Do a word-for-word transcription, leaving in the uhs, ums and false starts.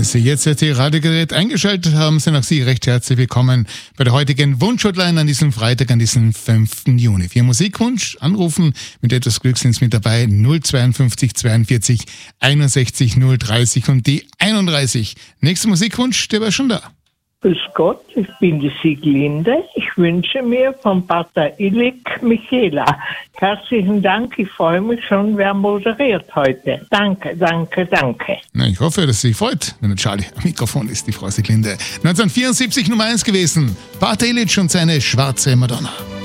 Sie jetzt Ihr Radiogerät eingeschaltet haben, sind auch Sie recht herzlich willkommen bei der heutigen Wunschhotline an diesem Freitag, an diesem fünften Juni. Für Ihren Musikwunsch anrufen, mit etwas Glück sind Sie mit dabei, null zweiundfünfzig zweiundvierzig einundsechzig null dreißig und die einunddreißig. Nächster Musikwunsch, der war schon da. Grüß Gott, ich bin die Sieglinde. Ich wünsche mir von Pater Illik Michaela. Herzlichen Dank, ich freue mich schon, wer moderiert heute. Danke, danke, danke. Na, ich hoffe, dass Sie sich freut, wenn der Charlie am Mikrofon ist, die Frau Sieglinde. neunzehnhundertvierundsiebzig Nummer eins gewesen, Pater Illich und seine schwarze Madonna.